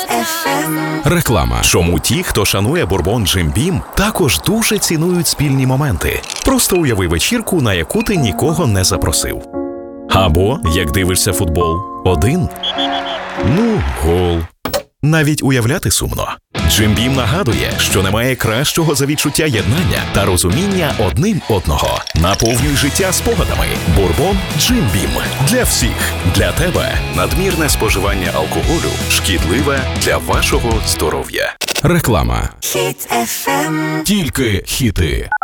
Реклама. Чому ті, хто шанує бурбон Джим Бім, також дуже цінують спільні моменти. Просто уяви вечірку, на яку ти нікого не запросив. Або, як дивишся футбол, один. Гол. Навіть уявляти сумно. Джим Бім нагадує, що немає кращого за відчуття єднання та розуміння одним одного. Наповнюй життя спогадами. Бурбон Джим Бім. Для всіх. Для тебе. Надмірне споживання алкоголю шкідливе для вашого здоров'я. Реклама. Хіт FM. Тільки хіти.